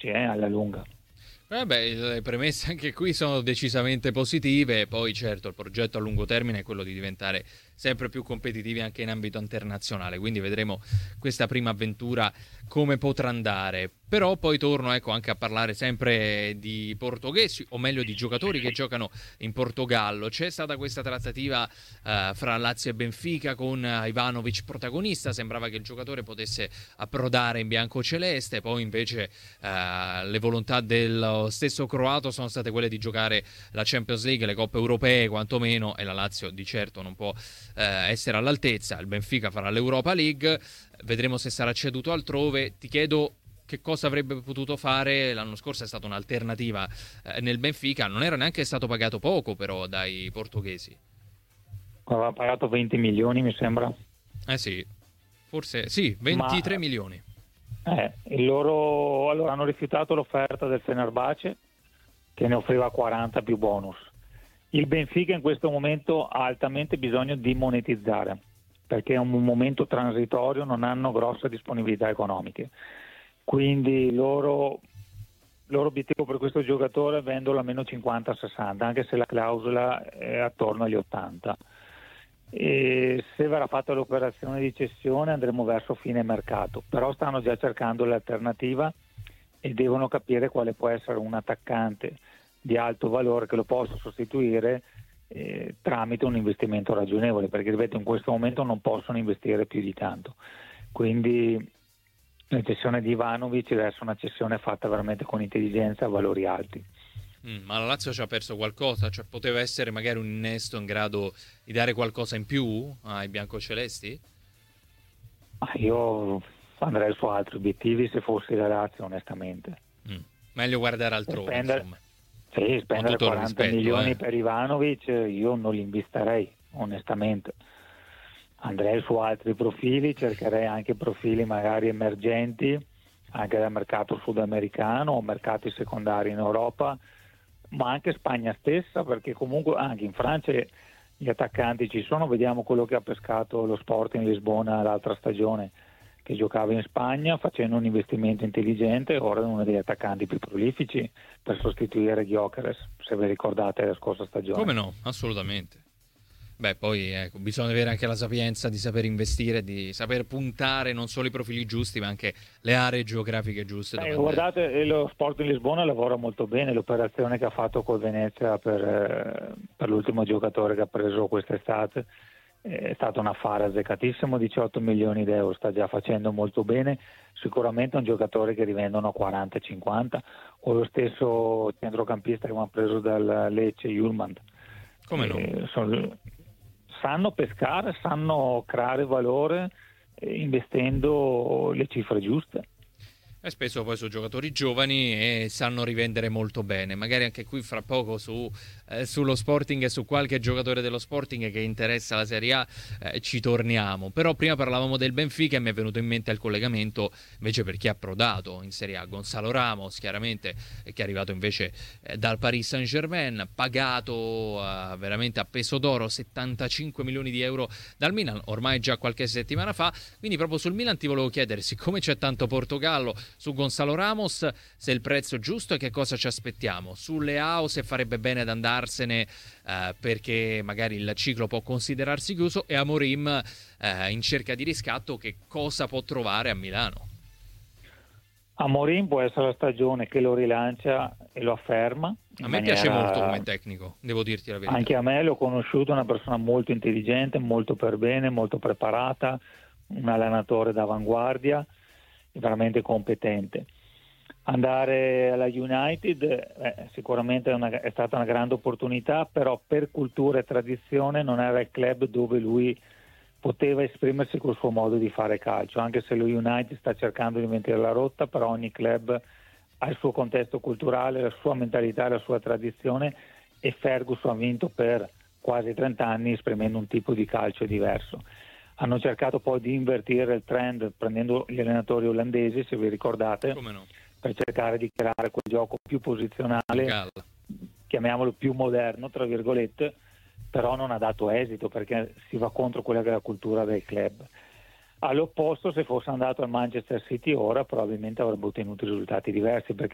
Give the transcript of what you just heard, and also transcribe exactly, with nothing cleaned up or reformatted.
benefici eh, alla lunga. Eh beh, le premesse anche qui sono decisamente positive, poi certo il progetto a lungo termine è quello di diventare sempre più competitivi anche in ambito internazionale, quindi vedremo questa prima avventura come potrà andare. Però poi torno ecco anche a parlare sempre di portoghesi, o meglio di giocatori che giocano in Portogallo. C'è stata questa trattativa eh, fra Lazio e Benfica con Ivanovic protagonista, sembrava che il giocatore potesse approdare in biancoceleste, poi invece eh, le volontà dello stesso croato sono state quelle di giocare la Champions League, le coppe europee quantomeno, e la Lazio di certo non può eh, essere all'altezza. Il Benfica farà l'Europa League, vedremo se sarà ceduto altrove. Ti chiedo che cosa avrebbe potuto fare. L'anno scorso è stata un'alternativa eh, nel Benfica, non era neanche stato pagato poco però dai portoghesi. Aveva pagato venti milioni mi sembra. Eh sì, forse sì, ventitré Ma, milioni. eh, il loro allora hanno rifiutato l'offerta del Fenerbahce che ne offriva quaranta più bonus. Il Benfica in questo momento ha altamente bisogno di monetizzare perché è un momento transitorio, non hanno grosse disponibilità economiche, quindi loro, il loro obiettivo per questo giocatore è venderlo a meno cinquanta sessanta, anche se la clausola è attorno agli ottanta. E se verrà fatta l'operazione di cessione andremo verso fine mercato, però stanno già cercando l'alternativa e devono capire quale può essere un attaccante di alto valore che lo possa sostituire eh, tramite un investimento ragionevole, perché ripeto in questo momento non possono investire più di tanto, quindi la cessione di Ivanovic deve essere una cessione fatta veramente con intelligenza a valori alti. Mm, ma la Lazio ci ha perso qualcosa? Cioè poteva essere magari un innesto in grado di dare qualcosa in più ai biancocelesti? Ma io andrei su altri obiettivi se fossi la Lazio, onestamente. Mm. Meglio guardare altrove, Spendere, insomma. sì, spendere quaranta rispetto, milioni eh. per Ivanovic io non li investirei, onestamente. Andrei su altri profili, cercherei anche profili magari emergenti, anche dal mercato sudamericano o mercati secondari in Europa, ma anche Spagna stessa, perché comunque anche in Francia gli attaccanti ci sono, vediamo quello che ha pescato lo Sporting Lisbona l'altra stagione, che giocava in Spagna facendo un investimento intelligente, ora è uno degli attaccanti più prolifici per sostituire Gyökeres, se vi ricordate la scorsa stagione. Come no, assolutamente. Beh, poi ecco, bisogna avere anche la sapienza di saper investire, di saper puntare non solo i profili giusti, ma anche le aree geografiche giuste. Eh, guardate, lo Sporting Lisbona lavora molto bene, l'operazione che ha fatto col Venezia per, eh, per l'ultimo giocatore che ha preso quest'estate è stato un affare azzeccatissimo, diciotto milioni di euro, sta già facendo molto bene, sicuramente è un giocatore che rivendono a quaranta cinquanta, o lo stesso centrocampista che abbiamo preso dal Lecce, Julman. Come no? Eh, sono, sanno pescare, sanno creare valore eh, investendo le cifre giuste. E spesso poi sono giocatori giovani e sanno rivendere molto bene. Magari anche qui fra poco su, eh, sullo Sporting e su qualche giocatore dello Sporting che interessa la Serie A eh, ci torniamo. Però prima parlavamo del Benfica e mi è venuto in mente il collegamento invece per chi ha approdato in Serie A. Gonzalo Ramos, chiaramente, eh, che è arrivato invece eh, dal Paris Saint-Germain, pagato eh, veramente a peso d'oro, settantacinque milioni di euro dal Milan, ormai già qualche settimana fa. Quindi proprio sul Milan ti volevo chiedere, siccome c'è tanto Portogallo, su Gonzalo Ramos se il prezzo è giusto e che cosa ci aspettiamo, su Leao se farebbe bene ad andarsene eh, perché magari il ciclo può considerarsi chiuso, e Amorim eh, in cerca di riscatto che cosa può trovare a Milano. Amorim può essere la stagione che lo rilancia e lo afferma. A me maniera... piace molto come tecnico, devo dirti la verità. Anche a me l'ho conosciuto, una persona molto intelligente, molto per bene, molto preparata, un allenatore d'avanguardia, veramente competente. Andare alla United eh, sicuramente è, una, è stata una grande opportunità, però per cultura e tradizione non era il club dove lui poteva esprimersi col suo modo di fare calcio, anche se lo United sta cercando di mettere la rotta, però ogni club ha il suo contesto culturale, la sua mentalità, la sua tradizione, e Ferguson ha vinto per quasi trenta anni esprimendo un tipo di calcio diverso. Hanno cercato poi di invertire il trend prendendo gli allenatori olandesi, se vi ricordate, Come no? per cercare di creare quel gioco più posizionale, Galla. chiamiamolo più moderno, tra virgolette, però non ha dato esito perché si va contro quella che è la cultura del club. All'opposto, se fosse andato al Manchester City ora probabilmente avrebbe ottenuto risultati diversi, perché